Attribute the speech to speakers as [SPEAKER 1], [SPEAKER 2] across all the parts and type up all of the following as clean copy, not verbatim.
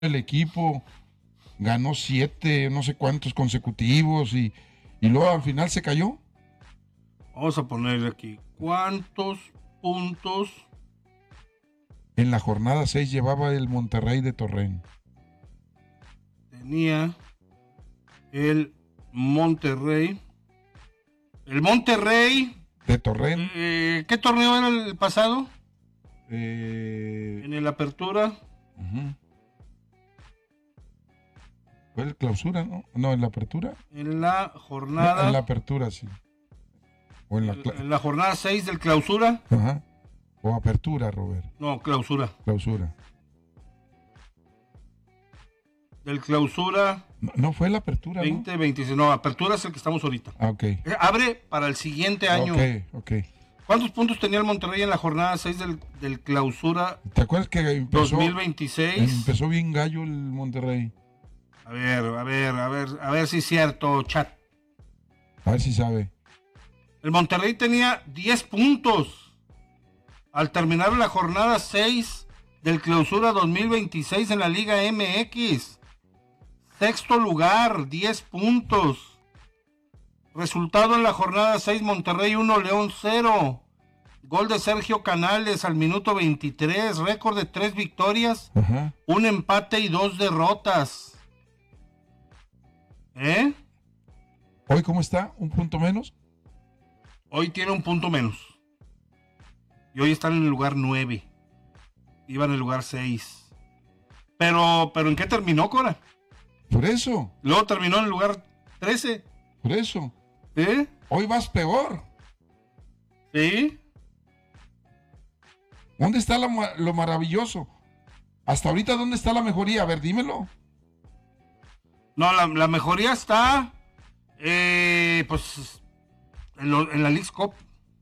[SPEAKER 1] el equipo, ganó 7, no sé cuántos consecutivos y luego al final se cayó.
[SPEAKER 2] Vamos a ponerle aquí, ¿cuántos puntos
[SPEAKER 1] En la jornada 6 llevaba el Monterrey de Torrent?
[SPEAKER 2] tenía el Monterrey? El Monterrey
[SPEAKER 1] De Torrent.
[SPEAKER 2] ¿qué torneo era el pasado?
[SPEAKER 1] Eh,
[SPEAKER 2] En el Apertura.
[SPEAKER 1] uh-huh. Fue el Clausura, ¿no? No, en la Apertura.
[SPEAKER 2] En la jornada.
[SPEAKER 1] En la Apertura, sí. O
[SPEAKER 2] en la jornada 6 del Clausura.
[SPEAKER 1] Ajá. O Apertura, Robert.
[SPEAKER 2] No, Clausura.
[SPEAKER 1] Clausura.
[SPEAKER 2] Del Clausura.
[SPEAKER 1] No fue la Apertura,
[SPEAKER 2] 2026. No, Apertura es el que estamos ahorita.
[SPEAKER 1] Ah, ok.
[SPEAKER 2] Abre para el siguiente año.
[SPEAKER 1] Ok.
[SPEAKER 2] ¿Cuántos puntos tenía el Monterrey en la jornada 6 del Clausura?
[SPEAKER 1] ¿Te acuerdas que empezó
[SPEAKER 2] 2026?
[SPEAKER 1] Empezó bien gallo el Monterrey.
[SPEAKER 2] A ver si es cierto, chat.
[SPEAKER 1] A ver si sabe.
[SPEAKER 2] El Monterrey tenía 10 puntos al terminar la jornada 6 del Clausura 2026 en la Liga MX. Sexto lugar, 10 puntos. Resultado en la jornada 6, Monterrey 1, León 0. Gol de Sergio Canales al minuto 23. Récord de 3 victorias,
[SPEAKER 1] Ajá.
[SPEAKER 2] 1 empate y 2 derrotas.
[SPEAKER 1] ¿Hoy cómo está? ¿Un punto menos?
[SPEAKER 2] Hoy tiene un punto menos. Y hoy están en el lugar 9. Iban en el lugar 6. Pero ¿en qué terminó, Cora?
[SPEAKER 1] Por eso.
[SPEAKER 2] Luego terminó en el lugar 13.
[SPEAKER 1] Por eso.
[SPEAKER 2] ¿Eh?
[SPEAKER 1] Hoy vas peor.
[SPEAKER 2] ¿Sí?
[SPEAKER 1] ¿Dónde está lo maravilloso? Hasta ahorita, ¿dónde está la mejoría? A ver, dímelo.
[SPEAKER 2] No, la mejoría está pues en la Leagues Cup.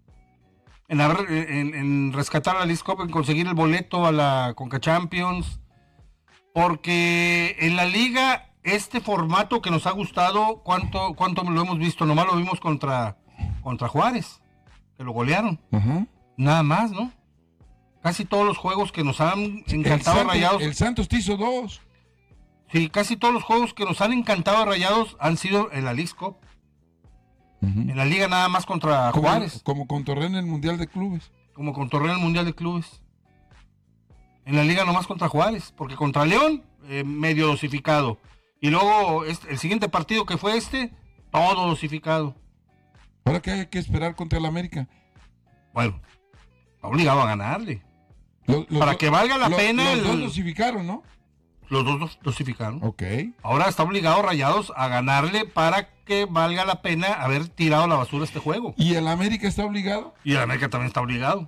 [SPEAKER 2] En rescatar la Leagues Cup, en conseguir el boleto a la Conca Champions. Porque en la liga, este formato que nos ha gustado, ¿cuánto lo hemos visto? Nomás lo vimos contra Juárez, que lo golearon.
[SPEAKER 1] Ajá.
[SPEAKER 2] Nada más, ¿no? Casi todos los juegos que nos han encantado Rayados.
[SPEAKER 1] El Santos te hizo 2.
[SPEAKER 2] Sí, casi todos los juegos que nos han encantado Rayados han sido en la Leagues Cup. En la liga nada más contra Juárez.
[SPEAKER 1] Como con Torrent en el Mundial de Clubes.
[SPEAKER 2] Como con Torreón en el Mundial de Clubes. En la liga nomás contra Juárez. Porque contra León, medio dosificado. Y luego el siguiente partido que fue todo dosificado.
[SPEAKER 1] ¿Ahora qué hay que esperar contra el América?
[SPEAKER 2] Bueno, está obligado a ganarle.
[SPEAKER 1] Los
[SPEAKER 2] Para que valga la pena.
[SPEAKER 1] Los dos dosificaron, ¿no?
[SPEAKER 2] Los dos dosificaron.
[SPEAKER 1] Ok.
[SPEAKER 2] Ahora está obligado Rayados a ganarle para que valga la pena haber tirado a la basura este juego.
[SPEAKER 1] ¿Y el América está obligado?
[SPEAKER 2] Y el América también está obligado.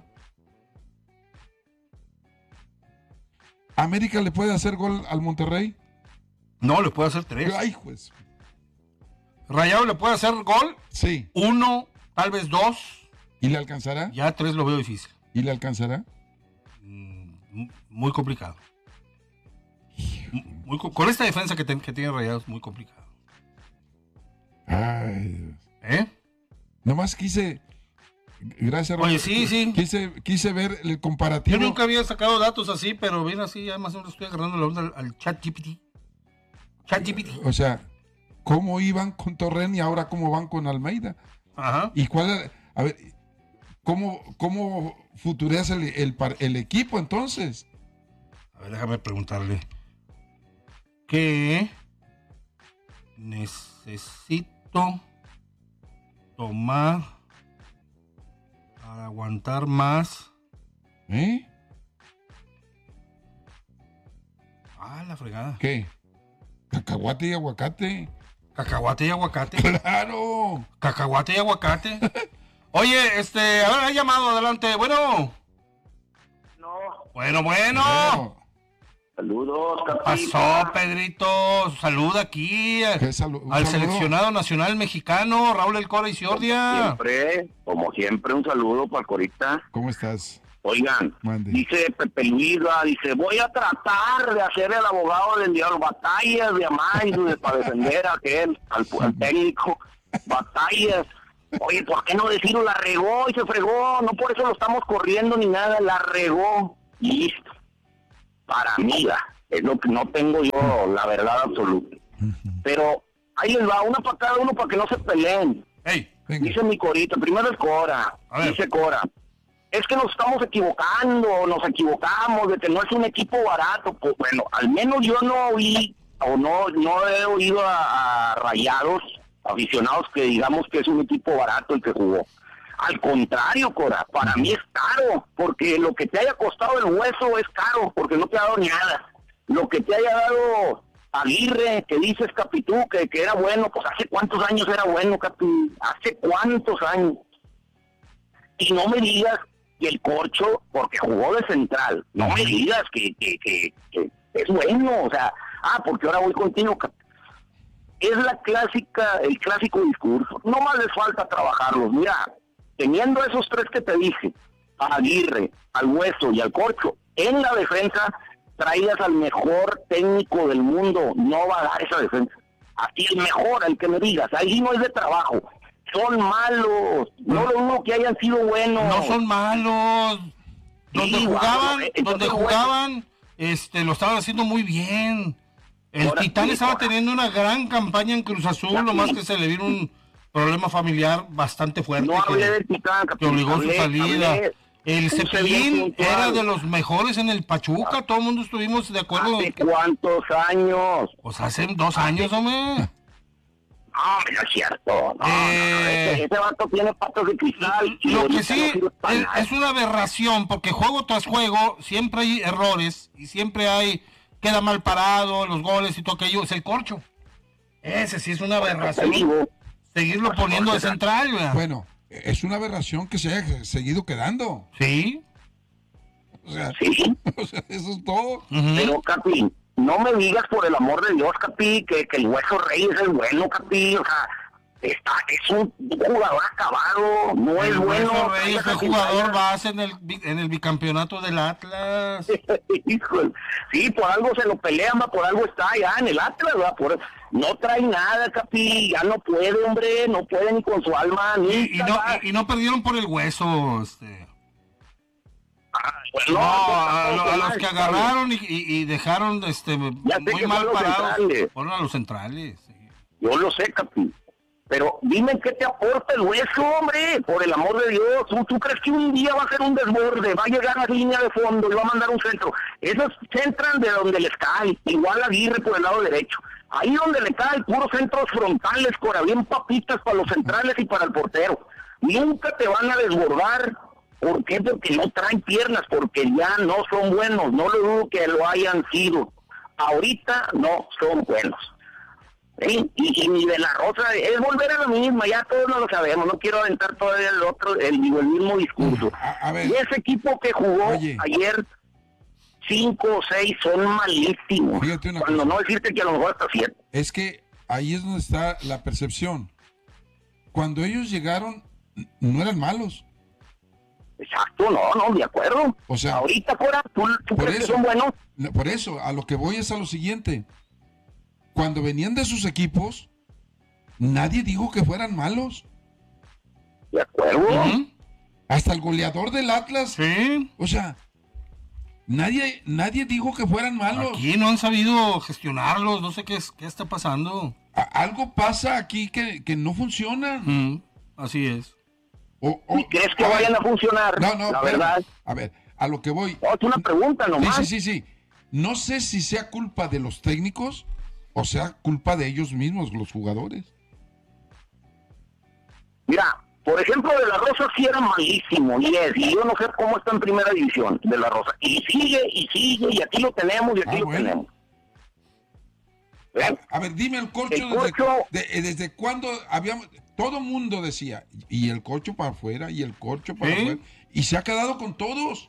[SPEAKER 1] ¿América le puede hacer gol al Monterrey?
[SPEAKER 2] No, le puede hacer 3.
[SPEAKER 1] Ay, pues.
[SPEAKER 2] Rayados le puede hacer gol.
[SPEAKER 1] Sí.
[SPEAKER 2] 1, tal vez 2.
[SPEAKER 1] ¿Y le alcanzará?
[SPEAKER 2] Ya 3 lo veo difícil.
[SPEAKER 1] ¿Y le alcanzará?
[SPEAKER 2] Muy complicado. Con esta defensa que tiene Rayados, muy complicado.
[SPEAKER 1] Ay, Dios. Nomás quise. Gracias,
[SPEAKER 2] Oye,
[SPEAKER 1] Robert.
[SPEAKER 2] sí.
[SPEAKER 1] Quise ver el comparativo.
[SPEAKER 2] Yo nunca había sacado datos así, pero bien así, ya más o menos estoy agarrando la onda al ChatGPT.
[SPEAKER 1] O sea, ¿cómo iban con Torrent y ahora cómo van con Almeida?
[SPEAKER 2] Ajá.
[SPEAKER 1] ¿Y cuál? A ver, ¿cómo futureas el equipo entonces?
[SPEAKER 2] A ver, déjame preguntarle. ¿Qué necesito tomar para aguantar más? La fregada.
[SPEAKER 1] ¿Qué? ¿Cacahuate y aguacate?
[SPEAKER 2] ¿Cacahuate y aguacate?
[SPEAKER 1] ¡Claro!
[SPEAKER 2] ¿Cacahuate y aguacate? Oye, a ver, ha llamado, adelante. Bueno.
[SPEAKER 3] No.
[SPEAKER 2] Bueno.
[SPEAKER 3] Saludos,
[SPEAKER 2] ¿Qué
[SPEAKER 3] capitán.
[SPEAKER 2] pasó, Pedrito? Saluda aquí al
[SPEAKER 1] saludo?
[SPEAKER 2] seleccionado nacional mexicano, Raúl El Cora y Ciordia.
[SPEAKER 3] Como siempre, un saludo para el Corita.
[SPEAKER 1] ¿Cómo estás?
[SPEAKER 3] Oigan,
[SPEAKER 1] Mande.
[SPEAKER 3] dice Pepe Luis, dice, voy a tratar de hacer el abogado del diablo, batallas de Amaiz para defender a aquel, al técnico, batallas. Oye, ¿por qué no decirlo? La regó y se fregó, no por eso lo estamos corriendo ni nada, la regó. Listo. Para mí, Es lo que no tengo yo, la verdad absoluta. Pero ahí les va, una para cada uno para que no se peleen.
[SPEAKER 2] Hey,
[SPEAKER 3] Dice mi Corito, primero el Cora, dice Cora, es que nos estamos equivocando, nos equivocamos, de que no es un equipo barato. Pues bueno, al menos yo no oí, o no he oído a Rayados, aficionados, que digamos que es un equipo barato el que jugó. Al contrario, Cora, para mí es caro, porque lo que te haya costado el hueso es caro, porque no te ha dado nada. Lo que te haya dado Aguirre, que dices, Capi, tú, que era bueno, pues ¿hace cuántos años era bueno, Capi? ¿Hace cuántos años? Y no me digas que el Corcho, porque jugó de central, no me digas que es bueno, o sea, porque ahora voy contigo, Capi. Es el clásico discurso, no más les falta trabajarlos. Mira, teniendo esos tres que te dije, a Aguirre, al Hueso y al Corcho, en la defensa, traigas al mejor técnico del mundo, no va a dar esa defensa. Así el mejor, el que me digas, ahí no es de trabajo. Son malos, no lo dudo que hayan sido buenos.
[SPEAKER 2] No son malos. Donde
[SPEAKER 3] Sí,
[SPEAKER 2] jugaban,
[SPEAKER 3] bueno, entonces,
[SPEAKER 2] lo estaban haciendo muy bien. El Titán estaba teniendo una gran campaña en Cruz Azul, nomás que se le vino un problema familiar bastante fuerte.
[SPEAKER 3] No hablé del Titán,
[SPEAKER 2] que obligó su salida. El
[SPEAKER 3] puse
[SPEAKER 2] Cepillín
[SPEAKER 3] bien puntual.
[SPEAKER 2] era de los mejores en el Pachuca, todo el mundo estuvimos de acuerdo.
[SPEAKER 3] ¿Hace cuántos años?
[SPEAKER 2] Pues hace 2 años, hombre.
[SPEAKER 3] No, no es cierto. No, ese vato tiene patos de cristal.
[SPEAKER 2] Lo que sí es una aberración, porque juego tras juego siempre hay errores y siempre queda mal parado los goles y todo aquello. Es el Corcho. Ese sí es una aberración. Seguirlo poniendo de central, ¿verdad?
[SPEAKER 1] Bueno, es una aberración que se haya seguido quedando.
[SPEAKER 2] Sí.
[SPEAKER 1] O sea,
[SPEAKER 3] Sí.
[SPEAKER 1] o sea, eso es todo.
[SPEAKER 3] Pero, Capi, no me digas por el amor de Dios, Capi, que el Hueso Reyes es bueno, Capi. O sea, es un jugador acabado, no es bueno.
[SPEAKER 2] Hueso Reyes fue jugador base en el bicampeonato del Atlas.
[SPEAKER 3] Híjole, sí, por algo se lo pelean, por algo está allá en el Atlas, ¿verdad? No trae nada, Capi, ya no puede, hombre, no puede ni con su alma, ni
[SPEAKER 2] y no perdieron por el Hueso,
[SPEAKER 3] Bueno,
[SPEAKER 2] a los que agarraron y dejaron muy mal parados fueron a los centrales. Sí.
[SPEAKER 3] Yo lo sé, Capi. Pero dime qué te aporta el Hueso, hombre, por el amor de Dios. ¿Tú crees que un día va a ser un desborde, va a llegar a la línea de fondo y va a mandar un centro? Esos centran de donde les cae, igual Aguirre por el lado derecho. Ahí donde le cae, puros centros frontales, Cora, bien papitas para los centrales y para el portero. Nunca te van a desbordar. ¿Por qué? Porque no traen piernas, porque ya no son buenos. No lo dudo que lo hayan sido. Ahorita no son buenos. ¿Sí? Y ni de la Rosa, es volver a lo mismo, ya todos no lo sabemos, no quiero aventar todavía el mismo discurso.
[SPEAKER 1] A ver.
[SPEAKER 3] Y ese equipo que jugó ayer, 5 o 6 son malísimos.
[SPEAKER 1] Fíjate una
[SPEAKER 3] cuando
[SPEAKER 1] cosa.
[SPEAKER 3] no decirte que a lo mejor hasta 7.
[SPEAKER 1] Es que ahí es donde está la percepción. Cuando ellos llegaron, no eran malos.
[SPEAKER 3] Exacto, no, de acuerdo.
[SPEAKER 1] O sea,
[SPEAKER 3] ahorita, Cora, ¿tú crees que son buenos?
[SPEAKER 1] Por eso, a lo que voy es a lo siguiente. Cuando venían de sus equipos, nadie dijo que fueran malos.
[SPEAKER 3] De acuerdo.
[SPEAKER 1] Hasta el goleador del Atlas.
[SPEAKER 2] Sí.
[SPEAKER 1] O sea, nadie dijo que fueran malos.
[SPEAKER 2] Aquí no han sabido gestionarlos, no sé qué está pasando.
[SPEAKER 1] Algo pasa aquí que no funciona.
[SPEAKER 2] Así es.
[SPEAKER 3] ¿Y crees que vayan a funcionar?
[SPEAKER 1] No,
[SPEAKER 3] la verdad.
[SPEAKER 1] A ver, a lo que voy.
[SPEAKER 3] Es una pregunta nomás.
[SPEAKER 1] Sí. No sé si sea culpa de los técnicos o sea culpa de ellos mismos, los jugadores.
[SPEAKER 3] Mira, por ejemplo, De La Rosa sí era malísimo, y yo no sé cómo está en primera división, De La Rosa. Y sigue, y aquí lo tenemos, tenemos.
[SPEAKER 1] A ver, dime el Corcho, desde cuándo habíamos, todo mundo decía, y el Corcho para afuera, y el Corcho para afuera, y se ha quedado con todos.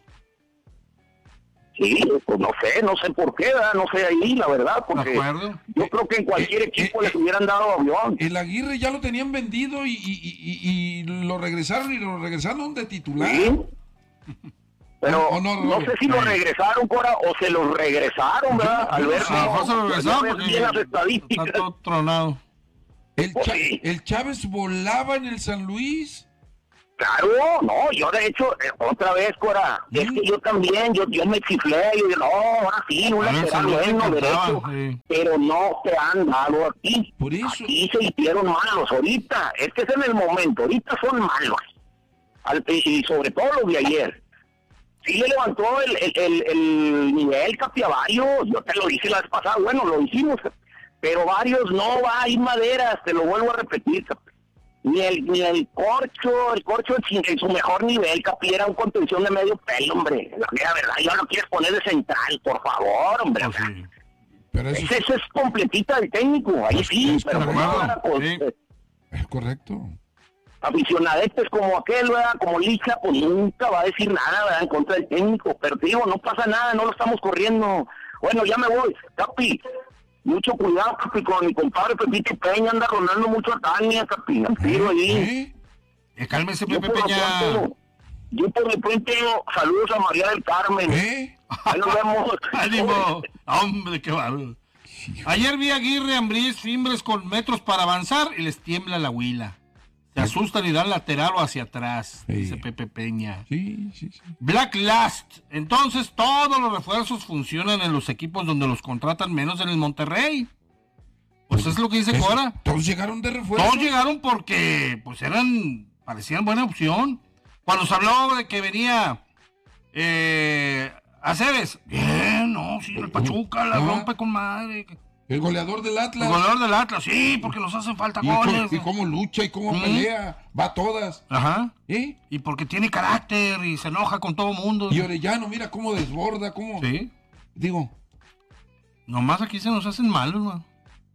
[SPEAKER 3] Sí, pues no sé por qué, no sé ahí, la verdad, porque yo creo que en cualquier equipo les hubieran dado avión.
[SPEAKER 1] El Aguirre ya lo tenían vendido y lo regresaron de titular.
[SPEAKER 3] Sí. Pero no sé si lo regresaron, Cora, o se los regresaron, ¿verdad? Al ver bien las estadísticas.
[SPEAKER 2] Está todo tronado.
[SPEAKER 1] El Chávez volaba en el San Luis.
[SPEAKER 3] Claro, no, yo de hecho, otra vez, Cora, es que yo también, yo me chiflé, yo digo, no, ahora sí, un lateral bueno, derecho, pero no se han dado aquí.
[SPEAKER 1] Por eso.
[SPEAKER 3] Aquí se hicieron malos ahorita, es que es en el momento, ahorita son malos. Y sobre todo los de ayer. Sí le levantó el nivel Capiavario, yo te lo dije la vez pasada, bueno, lo hicimos, pero varios no va a ir Maderas, te lo vuelvo a repetir, ni el Corcho en su mejor nivel, Capi, era un contención de medio pelo, hombre, la verdad, ya lo quieres poner de central, por favor, hombre.
[SPEAKER 2] Oh, sí.
[SPEAKER 1] Pero
[SPEAKER 3] eso es completita del técnico, ahí sí, pero
[SPEAKER 1] es correcto.
[SPEAKER 3] Aficionadetes como aquel, ¿verdad? Como Licha, pues nunca va a decir nada, ¿verdad? En contra del técnico, pero te digo, no pasa nada, no lo estamos corriendo. Bueno, ya me voy, Capi, mucho cuidado, Capi, con mi compadre Pepito Peña, anda rondando mucho a Tania, Capi, tiro ahí.
[SPEAKER 2] Cálmese, Pepe Peña.
[SPEAKER 3] Yo por mi puente, saludos a María del Carmen. Ahí nos vemos.
[SPEAKER 2] ¡Ánimo! ¡Hombre, qué bárbaro! Ayer vi a Aguirre, Ambriz, Fimbres con metros para avanzar y les tiembla la huila. Se asustan y dan lateral o hacia atrás, dice Pepe Peña.
[SPEAKER 1] Sí.
[SPEAKER 2] Black Last. Entonces todos los refuerzos funcionan en los equipos donde los contratan menos en el Monterrey. Pues es lo que dice Cora.
[SPEAKER 1] Todos llegaron de refuerzo.
[SPEAKER 2] Todos llegaron porque pues parecían buena opción. Cuando se habló de que venía Aceves, bien, el Pachuca la rompe con madre.
[SPEAKER 1] El goleador del Atlas.
[SPEAKER 2] El goleador del Atlas, sí, porque nos hacen falta goles.
[SPEAKER 1] Y cómo lucha y cómo pelea. Va a todas.
[SPEAKER 2] Ajá. Y porque tiene carácter y se enoja con todo mundo.
[SPEAKER 1] Y Orellano, mira cómo desborda, cómo...
[SPEAKER 2] Sí.
[SPEAKER 1] Digo.
[SPEAKER 2] Nomás aquí se nos hacen malos, man.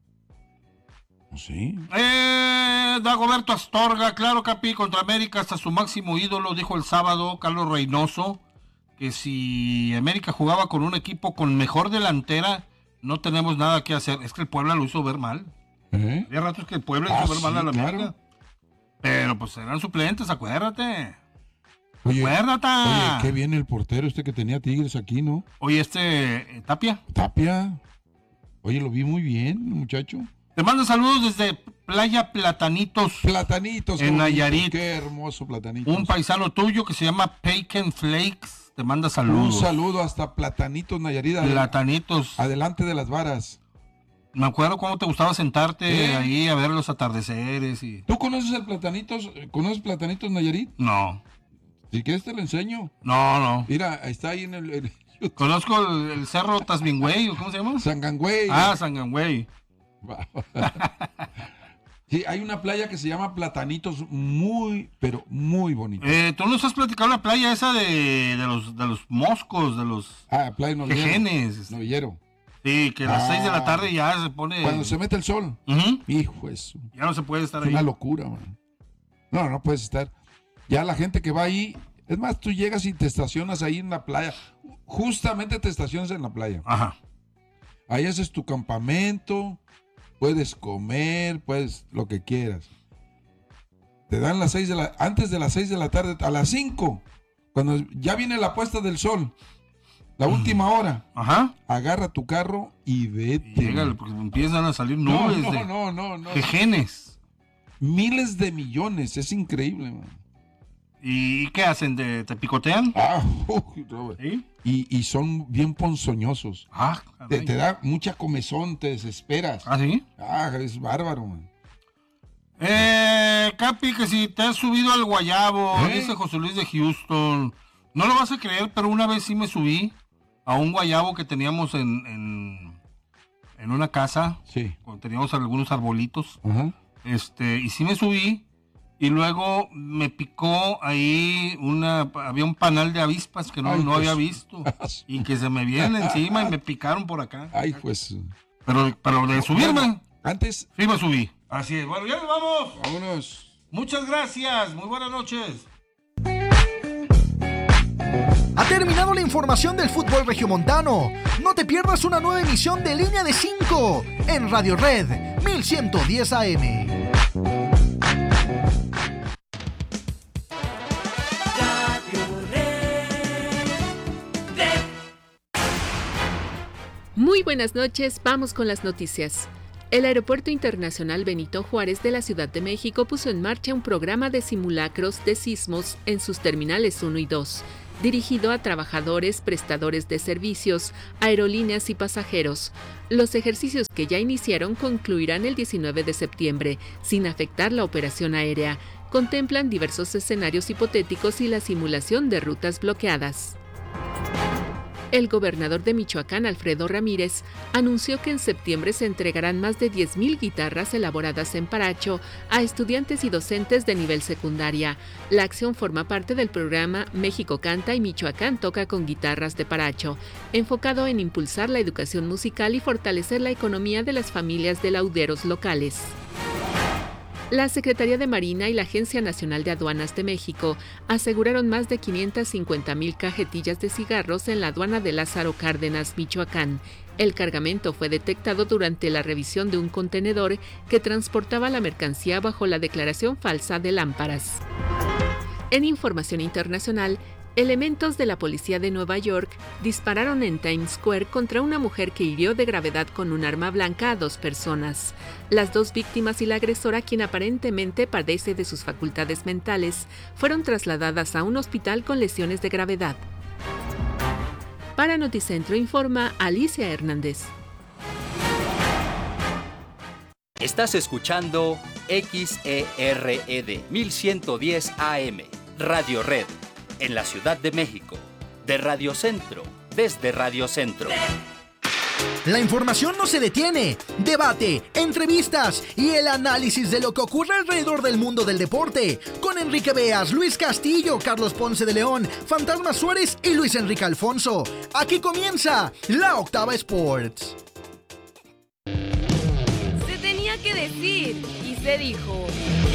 [SPEAKER 1] Sí.
[SPEAKER 2] Dagoberto Astorga, claro, Capi, contra América hasta su máximo ídolo, dijo el sábado Carlos Reynoso, que si América jugaba con un equipo con mejor delantera, no tenemos nada que hacer. Es que el Puebla lo hizo ver mal. Había ratos que el Puebla hizo ver mal a la América. Claro. Pero pues eran suplentes, acuérdate.
[SPEAKER 1] Oye, qué bien el portero que tenía Tigres aquí, ¿no?
[SPEAKER 2] Oye, Tapia.
[SPEAKER 1] Oye, lo vi muy bien, muchacho.
[SPEAKER 2] Te mando saludos desde Playa Platanitos. En Nayarit.
[SPEAKER 1] Qué hermoso Platanitos.
[SPEAKER 2] Un paisano tuyo que se llama Bacon Flakes. Te manda saludos.
[SPEAKER 1] Un saludo hasta Platanitos, Nayarit.
[SPEAKER 2] Platanitos.
[SPEAKER 1] Adelante de las varas.
[SPEAKER 2] Me acuerdo cómo te gustaba sentarte ahí a ver los atardeceres.
[SPEAKER 1] ¿Tú conoces el Platanitos? ¿Conoces Platanitos, Nayarit?
[SPEAKER 2] No.
[SPEAKER 1] Si quieres te lo enseño.
[SPEAKER 2] No.
[SPEAKER 1] Mira, está ahí en el
[SPEAKER 2] conozco el cerro Tasmingüey, ¿cómo se llama?
[SPEAKER 1] Sangangüey.
[SPEAKER 2] Sangangüey.
[SPEAKER 1] Sí, hay una playa que se llama Platanitos, pero muy bonita.
[SPEAKER 2] Tú nos has platicado la playa esa de los moscos, de los
[SPEAKER 1] playa Novillero.
[SPEAKER 2] jejenes.
[SPEAKER 1] Novillero.
[SPEAKER 2] Sí, que a las 6 de la tarde ya se pone...
[SPEAKER 1] Cuando se mete el sol. Hijo eso.
[SPEAKER 2] Ya no se puede estar ahí.
[SPEAKER 1] Es una locura, man. No puedes estar. Ya la gente que va ahí... Es más, tú llegas y te estacionas ahí en la playa. Justamente te estacionas en la playa.
[SPEAKER 2] Ajá.
[SPEAKER 1] Ahí haces tu campamento, puedes comer, puedes lo que quieras. Te dan antes de las 6 de la tarde, a las 5, cuando ya viene la puesta del sol, la última hora.
[SPEAKER 2] Ajá.
[SPEAKER 1] Agarra tu carro y vete.
[SPEAKER 2] Llégale, porque empiezan a salir nubes
[SPEAKER 1] no.
[SPEAKER 2] jejenes.
[SPEAKER 1] Miles de millones, es increíble, man.
[SPEAKER 2] ¿Y qué hacen? ¿Te picotean?
[SPEAKER 1] Robert.
[SPEAKER 2] ¿Sí?
[SPEAKER 1] Y son bien ponzoñosos. Te da mucha comezón, te desesperas.
[SPEAKER 2] ¿Sí?
[SPEAKER 1] Es bárbaro, man.
[SPEAKER 2] Capi, que si te has subido al guayabo, dice José Luis de Houston. No lo vas a creer, pero una vez sí me subí a un guayabo que teníamos en una casa.
[SPEAKER 1] Sí.
[SPEAKER 2] Teníamos algunos arbolitos.
[SPEAKER 1] Ajá.
[SPEAKER 2] Y sí me subí. Y luego me picó ahí había un panal de avispas que no había visto. Y que se me vienen encima y me picaron por acá.
[SPEAKER 1] Ay, pues.
[SPEAKER 2] Pero de subirme.
[SPEAKER 1] Bueno, antes.
[SPEAKER 2] Sí me subí. Así es. Bueno, ya nos vamos.
[SPEAKER 1] Vámonos.
[SPEAKER 2] Muchas gracias. Muy buenas noches.
[SPEAKER 4] Ha terminado la información del fútbol regiomontano. No te pierdas una nueva emisión de Línea de 5 en Radio Red 1110 AM.
[SPEAKER 5] Muy buenas noches, vamos con las noticias. El Aeropuerto Internacional Benito Juárez de la Ciudad de México puso en marcha un programa de simulacros de sismos en sus terminales 1 y 2, dirigido a trabajadores, prestadores de servicios, aerolíneas y pasajeros. Los ejercicios que ya iniciaron concluirán el 19 de septiembre, sin afectar la operación aérea. Contemplan diversos escenarios hipotéticos y la simulación de rutas bloqueadas. El gobernador de Michoacán, Alfredo Ramírez, anunció que en septiembre se entregarán más de 10,000 guitarras elaboradas en Paracho a estudiantes y docentes de nivel secundaria. La acción forma parte del programa México Canta y Michoacán Toca con Guitarras de Paracho, enfocado en impulsar la educación musical y fortalecer la economía de las familias de lauderos locales. La Secretaría de Marina y la Agencia Nacional de Aduanas de México aseguraron más de 550,000 cajetillas de cigarros en la aduana de Lázaro Cárdenas, Michoacán. El cargamento fue detectado durante la revisión de un contenedor que transportaba la mercancía bajo la declaración falsa de lámparas. En información internacional, elementos de la policía de Nueva York dispararon en Times Square contra una mujer que hirió de gravedad con un arma blanca a 2 personas. Las 2 víctimas y la agresora, quien aparentemente padece de sus facultades mentales, fueron trasladadas a un hospital con lesiones de gravedad. Para Noticentro informa Alicia Hernández.
[SPEAKER 6] Estás escuchando XERED 1110 AM, Radio Red. En la Ciudad de México, de Radio Centro, desde Radio Centro.
[SPEAKER 4] La información no se detiene. Debate, entrevistas y el análisis de lo que ocurre alrededor del mundo del deporte. Con Enrique Beas, Luis Castillo, Carlos Ponce de León, Fantasma Suárez y Luis Enrique Alfonso. Aquí comienza La Octava Sports.
[SPEAKER 7] Se tenía que decir y se dijo.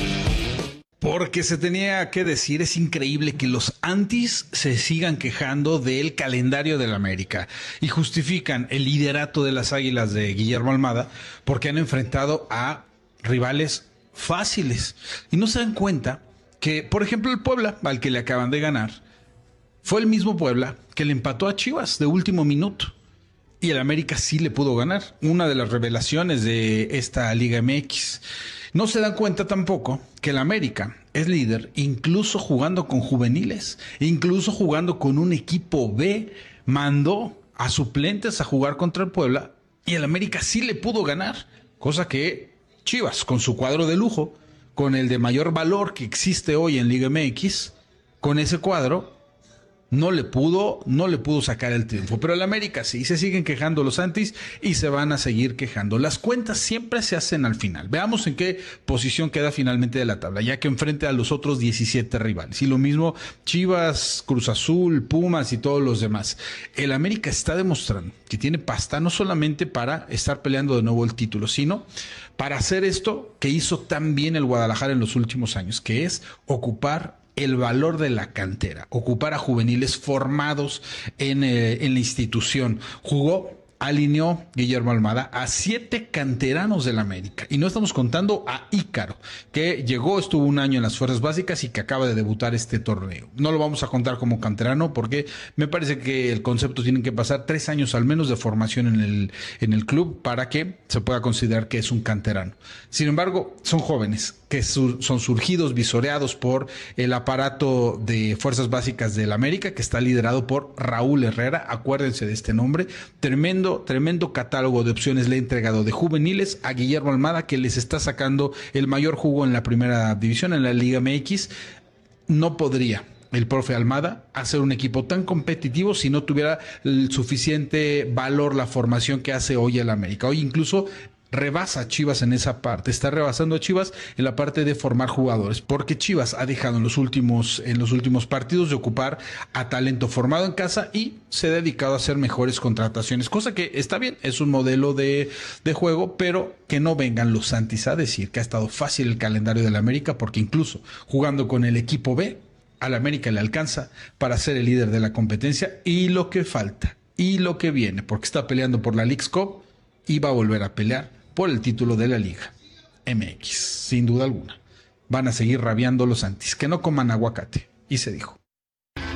[SPEAKER 8] Porque se tenía que decir, es increíble que los antis se sigan quejando del calendario del América y justifican el liderato de las Águilas de Guillermo Almada porque han enfrentado a rivales fáciles. Y no se dan cuenta que, por ejemplo, el Puebla, al que le acaban de ganar, fue el mismo Puebla que le empató a Chivas de último minuto. Y el América sí le pudo ganar. Una de las revelaciones de esta Liga MX. No se dan cuenta tampoco que el América es líder, incluso jugando con juveniles, incluso jugando con un equipo B, mandó a suplentes a jugar contra el Puebla y el América sí le pudo ganar, cosa que Chivas, con su cuadro de lujo, con el de mayor valor que existe hoy en Liga MX, con ese cuadro, no le pudo sacar el triunfo. Pero el América sí, se siguen quejando los antis y se van a seguir quejando. Las cuentas siempre se hacen al final. Veamos en qué posición queda finalmente de la tabla, ya que enfrente a los otros 17 rivales. Y lo mismo Chivas, Cruz Azul, Pumas y todos los demás. El América está demostrando que tiene pasta no solamente para estar peleando de nuevo el título, sino para hacer esto que hizo tan bien el Guadalajara en los últimos años, que es ocupar el valor de la cantera, ocupar a juveniles formados en la institución. Alineó Guillermo Almada a 7 canteranos del América. Y no estamos contando a Ícaro, que llegó, estuvo un año en las fuerzas básicas y que acaba de debutar este torneo. No lo vamos a contar como canterano porque me parece que el concepto tiene que pasar 3 años al menos de formación en el club para que se pueda considerar que es un canterano. Sin embargo, son jóvenes que son surgidos, visoreados por el aparato de fuerzas básicas del América, que está liderado por Raúl Herrera. Acuérdense de este nombre. Tremendo catálogo de opciones le ha entregado de juveniles a Guillermo Almada, que les está sacando el mayor jugo en la primera división, en la Liga MX. No podría el profe Almada hacer un equipo tan competitivo si no tuviera el suficiente valor la formación que hace hoy el América. Hoy incluso rebasa a Chivas en esa parte, está rebasando a Chivas en la parte de formar jugadores, porque Chivas ha dejado en los últimos partidos de ocupar a talento formado en casa y se ha dedicado a hacer mejores contrataciones, cosa que está bien, es un modelo de juego, pero que no vengan los antis a decir que ha estado fácil el calendario del América, porque incluso jugando con el equipo B, al América le alcanza para ser el líder de la competencia y lo que falta y lo que viene, porque está peleando por la Leagues Cup y va a volver a pelear por el título de la Liga MX, sin duda alguna. Van a seguir rabiando los antis, que no coman aguacate, y se dijo.